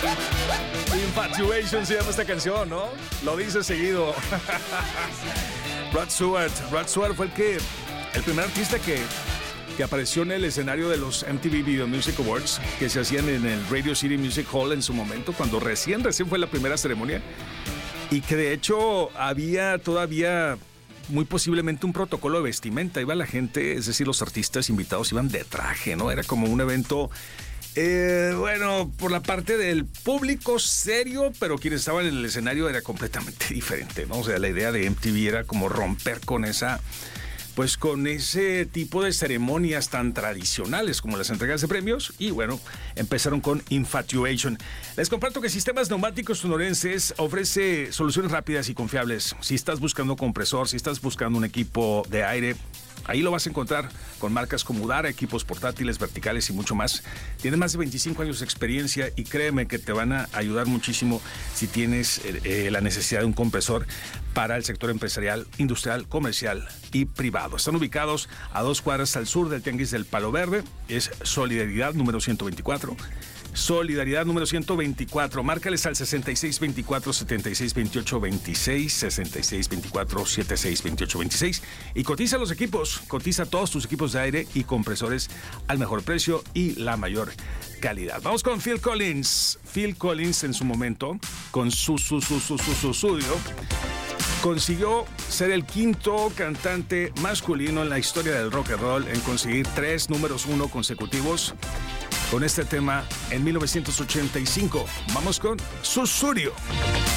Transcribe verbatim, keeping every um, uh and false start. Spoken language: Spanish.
Infatuation se llama esta canción, ¿no? Lo dice seguido. Rod Stewart. Rod Stewart fue el que, el primer artista que, que apareció en el escenario de los M T V Video Music Awards, que se hacían en el Radio City Music Hall en su momento, cuando recién, recién fue la primera ceremonia. Y que de hecho había todavía muy posiblemente un protocolo de vestimenta. Iba la gente, es decir, los artistas invitados iban de traje, ¿no? Era como un evento... Eh, bueno, por la parte del público serio, pero quienes estaban en el escenario era completamente diferente, ¿no? O sea, la idea de M T V era como romper con esa, pues con ese tipo de ceremonias tan tradicionales como las entregas de premios, y bueno, empezaron con Infatuation. Les comparto que Sistemas Neumáticos Sonorenses ofrece soluciones rápidas y confiables. Si estás buscando un compresor, si estás buscando un equipo de aire, ahí lo vas a encontrar con marcas como Udara, equipos portátiles, verticales y mucho más. Tienen más de veinticinco años de experiencia y créeme que te van a ayudar muchísimo si tienes eh, la necesidad de un compresor para el sector empresarial, industrial, comercial y privado. Están ubicados a dos cuadras al sur del Tianguis del Palo Verde. Es Solidaridad número ciento veinticuatro. Solidaridad número ciento veinticuatro. Márcales al sesenta y seis veinticuatro, setenta y seis veintiocho veintiséis, sesenta y seis veinticuatro, setenta y seis veintiocho veintiséis, y cotiza los equipos, cotiza todos tus equipos de aire y compresores al mejor precio y la mayor calidad. Vamos con Phil Collins. Phil Collins en su momento, con su su su su su, su estudio, consiguió ser el quinto cantante masculino en la historia del rock and roll en conseguir tres números uno consecutivos con este tema en mil novecientos ochenta y cinco. Vamos con Sussudio.